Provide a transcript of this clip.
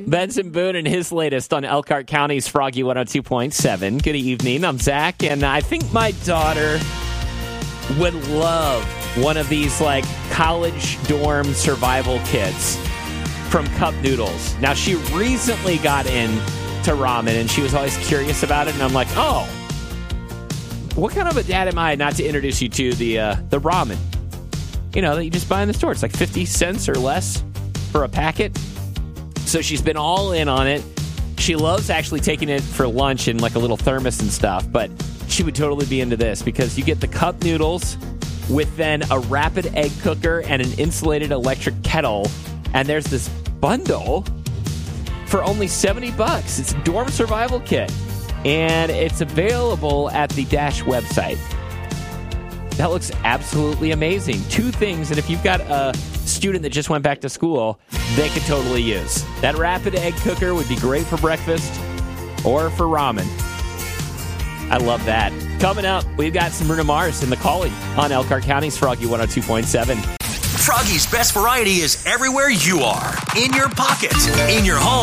Benson Boone and his latest on Elkhart County's Froggy 102.7. Good evening. I'm Zach, and I think my daughter would love one of these, like, college dorm survival kits from Cup Noodles. Now, she recently got into ramen, and she was always curious about it, and I'm like, oh, what kind of a dad am I not to introduce you to the ramen? You know, that you just buy in the store. It's like 50 cents or less for a packet. So she's been all in on it. She loves actually taking it for lunch in like a little thermos and stuff, but she would totally be into this because you get the cup noodles with then a rapid egg cooker and an insulated electric kettle, and there's this bundle for only $70. It's a dorm survival kit, and it's available at the Dash website. That looks absolutely amazing. Two things that if you've got a student that just went back to school, they could totally use. That rapid egg cooker would be great for breakfast or for ramen. I love that. Coming up, we've got some Bruno Mars in the Calling on Elkhart County's Froggy 102.7. Froggy's best variety is everywhere you are. In your pocket, in your home.